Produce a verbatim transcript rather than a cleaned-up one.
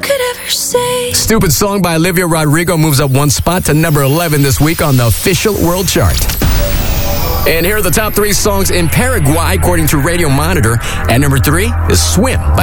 could ever say. Stupid Song by Olivia Rodrigo moves up one spot to number eleven this week on the official world chart. And here are the top three songs in Paraguay, according to Radio Monitor. At number three is Swim by